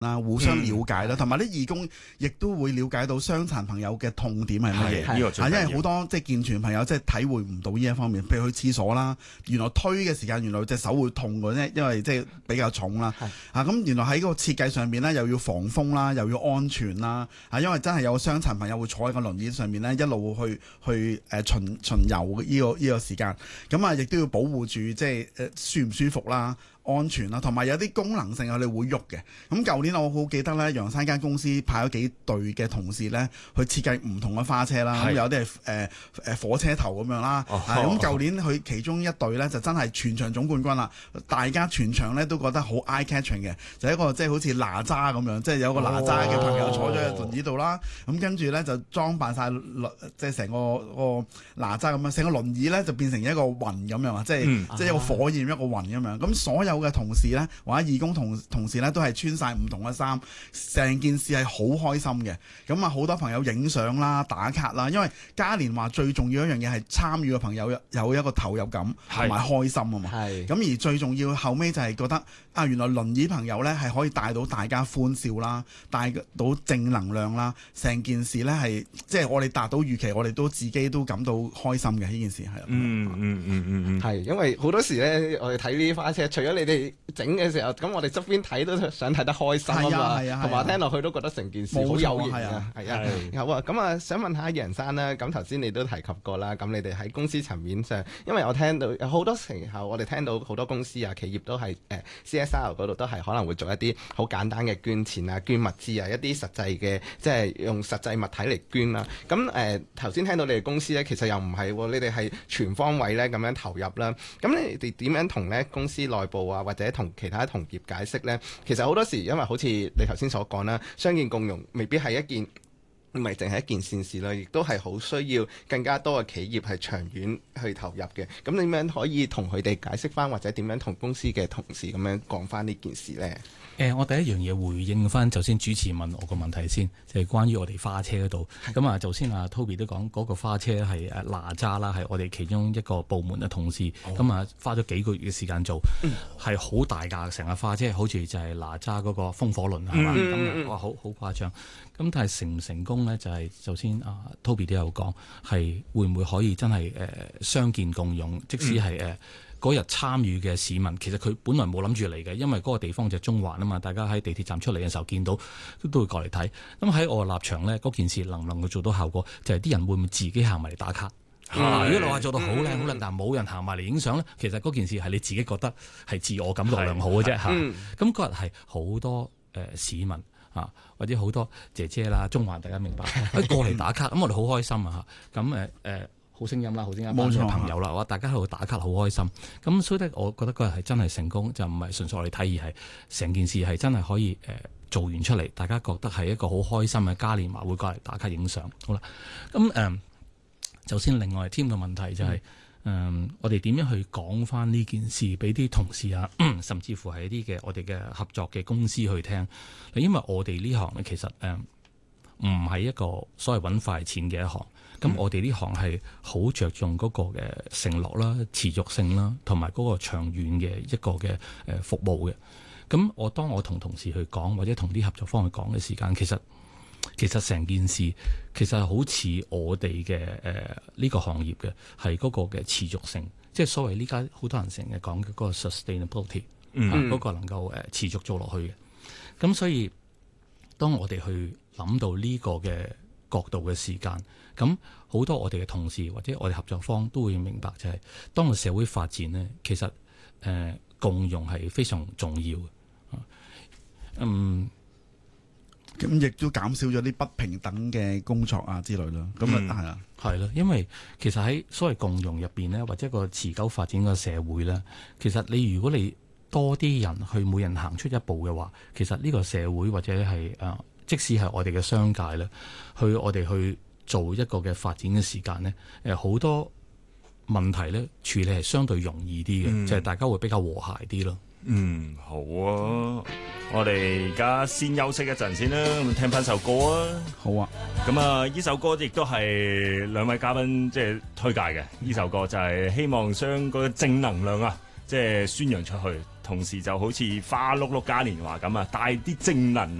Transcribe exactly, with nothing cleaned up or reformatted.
啦，互相了解啦，同埋啲義工亦都會了解到傷殘朋友嘅痛點係乜嘢。 呢個最緊要。 因為好多即係健全朋友即係體會唔到呢一方面，譬如去廁所啦，原來推嘅時間原來隻手會痛嘅啫，因為即係比較重啦。啊，咁原來喺個設計上面咧，又要防風啦，又要安全啦。啊，因為真係有傷殘朋友會坐喺個輪椅上面咧，一路去去誒、呃、巡巡遊呢個呢個時間。咁啊，亦都要保護住即係誒舒唔舒服啦。安全啦，同埋有啲功能性我哋會喐嘅。咁舊年我好記得咧，洋山間公司派咗幾隊嘅同事咧去設計唔同嘅花車啦。咁有啲係誒誒火車頭咁樣啦。咁舊年佢其中一隊咧就真係全場總冠軍啦。大家全場咧都覺得好 eye catching 嘅，就係一個即係好似哪吒咁樣，即係有個哪吒嘅朋友坐咗喺輪椅度啦。咁跟住咧就裝扮晒即係成個個哪吒咁樣，成個輪椅咧就變成一個雲咁樣啊，即係即係一個火焰一個雲咁樣。咁所有有嘅同事咧，或者義工同同事咧，都係穿晒唔同嘅衫，成件事係好開心嘅。咁啊，好多朋友影相啦、打卡啦，因為嘉年華最重要一樣嘢係參與嘅朋友有一個投入感同埋開心啊嘛。咁而最重要後尾就係覺得啊，原來輪椅朋友咧係可以帶到大家歡笑啦，帶到正能量啦，成件事咧係即係我哋達到預期，我哋都自己都感到開心嘅呢件事係。 嗯嗯嗯嗯嗯， 係因為好多時咧，我哋睇呢啲花車，除咗你哋整嘅時候，咁我哋側邊睇都想睇得開心啊嘛，同埋聽落去都覺得成件事好有型啊，係啊，好啊，咁啊，想問下楊生啦，咁頭先你都提及過啦，咁你哋喺公司層面上，因為我聽到有好多時候，我哋聽到好多公司啊、企業都係誒 C S R 嗰度都係可能會做一啲好簡單嘅捐錢啊、捐物資啊，一啲實際嘅即係用實際物體嚟捐啦。咁誒頭先聽到你哋公司咧，其實又唔係喎，你哋係全方位咧咁樣投入啦。咁你哋點樣同咧公司內部啊，或者同其他同業解釋呢？其實好多時因為好似你頭先所講啦，傷健共融未必係一件唔係淨係一件善事啦，亦都係好需要更加多嘅企業係長遠去投入嘅。咁點樣可以同佢哋解釋翻，或者點樣同公司嘅同事咁樣講翻呢件事呢？ 誒、呃，我第一樣嘢回應翻，頭先主持問我個問題先，就係、是、關於我哋花車嗰度。咁啊，頭先阿 Toby 都講嗰個花車係誒哪吒啦，係我哋其中一個部門嘅同事，咁啊、哦、花咗幾個月嘅時間做，係好、嗯、大架成個花車，好似就係哪吒嗰個風火輪係嘛？咁哇，好好誇張。咁但係成唔成功咧？就係首先啊 Toby 都有講，係會唔會可以真係誒傷健共融，即使係誒。嗯嗰日參與嘅市民，其實佢本來冇諗住嚟嘅，因為嗰個地方就係中環啊嘛，大家喺地鐵站出嚟嘅時候見到都都會過嚟睇。咁喺我立場咧，嗰件事能唔能夠做到效果，就係、是、啲人會唔會自己行埋嚟打卡？嗯啊、如果你話做到好靚好靚，但係冇人行埋嚟影相咧，其實嗰件事係你自己覺得係自我感覺良好嘅啫嚇。咁嗰日係好多誒、呃、市民啊，或者好多姐姐啦，中環大家明白，可以過嚟打卡，咁我哋好開心啊嚇。咁誒誒。呃好聲音啦，好聲音，冇錯，朋友啦，哇！大家喺度打卡，好開心。咁所以咧，我覺得嗰日係真係成功，就唔係純粹我哋睇，而係成件事係真係可以誒、呃、做完出嚟，大家覺得係一個好開心嘅嘉年華會過嚟打卡影相。好啦，咁誒，首先另外添個問題就係、是、誒、嗯呃，我哋點樣去講翻呢件事俾啲同事啊，甚至乎係一啲嘅我哋嘅合作嘅公司去聽。因為我哋呢行咧，其實誒唔係一個所謂揾快錢嘅一行。咁、嗯、我哋呢行係好着重嗰個嘅承諾啦、持續性啦，同埋嗰個長遠嘅一個嘅誒服務嘅。咁我當我同同事去講，或者同啲合作方去講嘅時間，其實其實成件事其實好似我哋嘅誒呢個行業嘅係嗰個嘅持續性，即係所謂呢家好多人成日講嘅嗰個 sustainability，嗯，嗰、啊嗰個能夠誒持續做落去嘅。咁所以當我哋去諗到呢個嘅角度嘅時間，咁好多我哋嘅同事或者我哋合作方都會明白，就係當個社會發展呢，其實誒、呃、共融係非常重要嘅。嗯， 咁亦都減少咗啲不平等嘅工作啊之類啦。咁啊係啊， 係啦，因為其實喺所謂共融入邊呢，或者個持久發展嘅社會呢，其實你如果你多啲人去每人行出一步嘅話，其實呢個社會或者係誒。呃即使係我哋嘅商界咧，去我哋去做一個嘅發展嘅時間咧，誒好多問題咧處理係相對容易啲嘅，嗯、就係大家會比較和諧啲咯。 嗯，好啊，我哋而家先休息一陣先啦，咁聽翻首歌啊。 好啊， 咁啊，呢首歌亦都係兩位嘉賓即係推介嘅。呢首歌就係希望將嗰個正能量啊，即係宣揚出去。 同時就好似花碌碌嘉年華咁啊，帶啲正能量。